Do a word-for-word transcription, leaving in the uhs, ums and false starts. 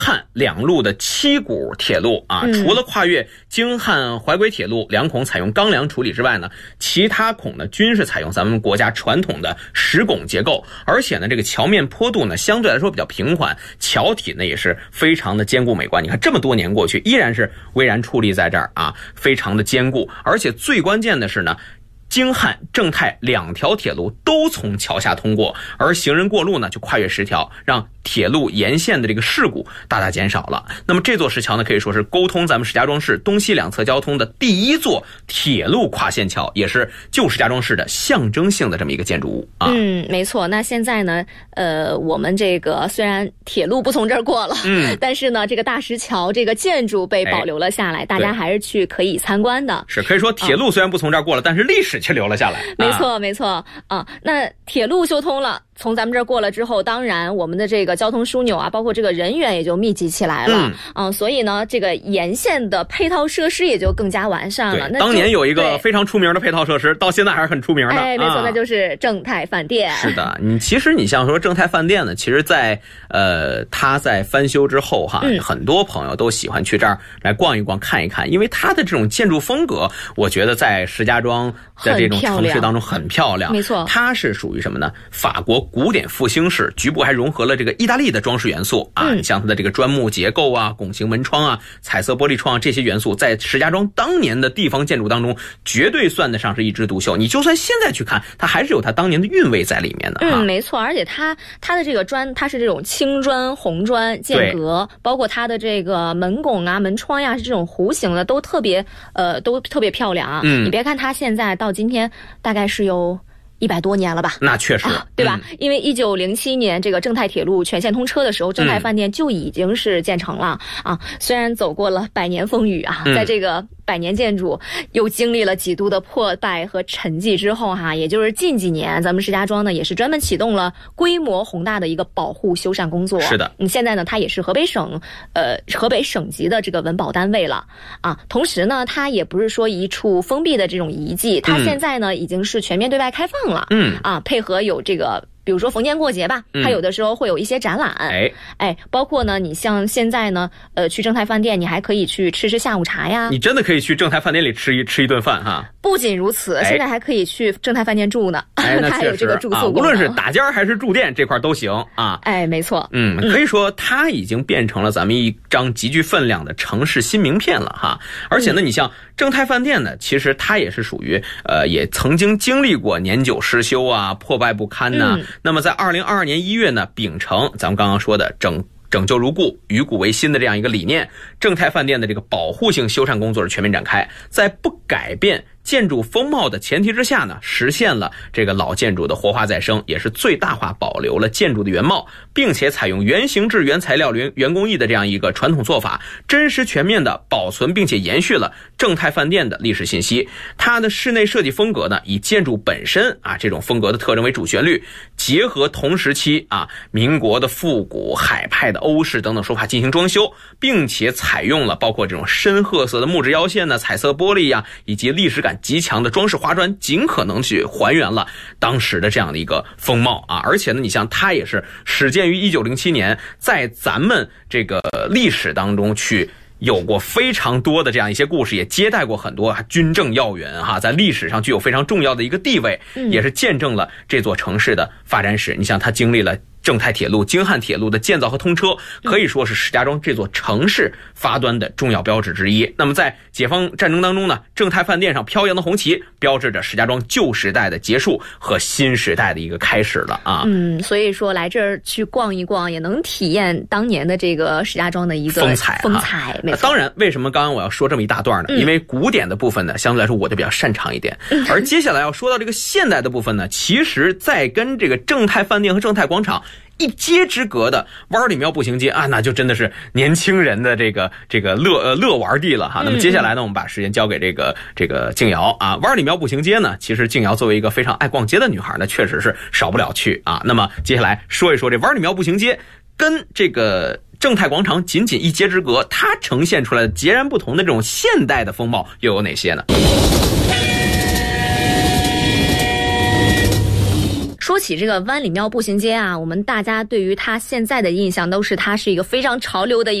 汉两路的七股铁路啊， 嗯、 除了跨越京汉淮轨铁路两孔采用钢梁处理之外呢，其他孔呢均是采用咱们国家传统的石拱结构，而且呢这个桥面坡度呢相对来说比较平缓，桥体呢也是非常的坚固美观。你看这么多年过去，依然是巍然矗立在这儿啊，非常的坚固。而且最关键的是呢，京汉正太两条铁路都从桥下通过，而行人过路呢就跨越石条，让铁路沿线的这个事故大大减少了。那么这座石桥呢，可以说是沟通咱们石家庄市东西两侧交通的第一座铁路跨线桥，也是旧石家庄市的象征性的这么一个建筑物啊。 嗯，没错。那现在呢，呃，我们这个虽然铁路不从这儿过了，嗯，但是呢，这个大石桥这个建筑被保留了下来，哎、大家还是去可以参观的。 是可以说铁路虽然不从这儿过了，啊、但是历史却留了下来。 没错，没错啊。那铁路修通了，从咱们这儿过了之后，当然我们的这个交通枢纽啊，包括这个人员也就密集起来了，嗯，啊、所以呢，这个沿线的配套设施也就更加完善了。 那当年有一个非常出名的配套设施，到现在还是很出名的。 哎，没错， 啊、 那就是正泰饭店。 是的，你其实你像说正泰饭店呢，其实在呃它在翻修之后哈、嗯，很多朋友都喜欢去这儿来逛一逛、看一看，因为它的这种建筑风格，我觉得在石家庄在这种城市当中很漂亮。 没错， 它是属于什么呢？法国古典复兴式，局部还融合了这个意大利的装饰元素啊，嗯、像它的这个砖木结构啊、拱形门窗啊、彩色玻璃窗啊，这些元素在石家庄当年的地方建筑当中绝对算得上是一枝独秀。你就算现在去看，它还是有它当年的韵味在里面的。 嗯，没错，而且它它的这个砖，它是这种青砖、红砖间隔，包括它的这个门拱啊、门窗呀、啊，是这种弧形的，都特别呃，都特别漂亮啊。嗯，你别看它现在到今天大概是有一百多年了吧？ 那确实， 啊、对吧？嗯、因为一九零七年这个正泰铁路全线通车的时候，正泰饭店就已经是建成了、嗯、啊。虽然走过了百年风雨啊，嗯、在这个百年建筑又经历了几度的破败和沉寂之后哈、啊，也就是近几年，咱们石家庄呢也是专门启动了规模宏大的一个保护修缮工作。 是的， 嗯，现在呢它也是河北省呃河北省级的这个文保单位了啊。同时呢，它也不是说一处封闭的这种遗迹，它现在呢、嗯、已经是全面对外开放了。嗯啊，配合有这个。比如说逢年过节吧，它有的时候会有一些展览，哎、嗯、哎，包括呢，你像现在呢，呃，去正泰饭店，你还可以去吃吃下午茶呀。 你真的可以去正泰饭店里吃一吃一顿饭哈。 不仅如此，哎、现在还可以去正泰饭店住呢， 哎、 它还有这个住宿、啊， 无论是打尖还是住店这块都行啊。 哎，没错， 嗯，可以说它已经变成了咱们一张极具分量的城市新名片了哈。而且呢，你像正泰饭店呢，其实它也是属于呃，也曾经经历过年久失修啊、破败不堪呐、啊。嗯、那么在二零二二年一月呢，秉承咱们刚刚说的整。拯救如故，与古为新的这样一个理念，正泰饭店的这个保护性修缮工作是全面展开，在不改变建筑风貌的前提之下呢，实现了这个老建筑的活化再生，也是最大化保留了建筑的原貌，并且采用原形制原材料原原工艺的这样一个传统做法，真实全面的保存并且延续了正泰饭店的历史信息。它的室内设计风格呢，以建筑本身啊这种风格的特征为主旋律，结合同时期啊民国的复古、海派的欧式等等手法进行装修，并且采用了包括这种深褐色的木质腰线呢、彩色玻璃呀、啊，以及历史感极强的装饰花砖，尽可能去还原了当时的这样的一个风貌啊！而且呢，你像它也是始建于一九零七年，在咱们这个历史当中去有过非常多的这样一些故事，也接待过很多军政要员哈，在历史上具有非常重要的一个地位，也是见证了这座城市的发展史。你像它经历了正泰铁路、京汉铁路的建造和通车，可以说是石家庄这座城市发端的重要标志之一。那么在解放战争当中呢，正泰饭店上飘扬的红旗，标志着石家庄旧时代的结束和新时代的一个开始了啊。 嗯，所以说来这儿去逛一逛，也能体验当年的这个石家庄的一个风采、啊。 风采，没错。 当然，为什么刚刚我要说这么一大段呢？嗯、因为古典的部分呢，相对来说我就比较擅长一点，嗯、而接下来要说到这个现代的部分呢，其实在跟这个正泰饭店和正泰广场一街之隔的弯里庙步行街啊，那就真的是年轻人的这个这个乐呃乐玩地了哈。那么接下来呢，我们把时间交给这个这个静瑶啊。弯里庙步行街呢，其实静瑶作为一个非常爱逛街的女孩呢，确实是少不了去啊。那么接下来说一说这弯里庙步行街跟这个正泰广场仅仅一街之隔，它呈现出来的截然不同的这种现代的风貌又有哪些呢？ 说起这个湾里庙步行街啊，我们大家对于它现在的印象都是它是一个非常潮流的一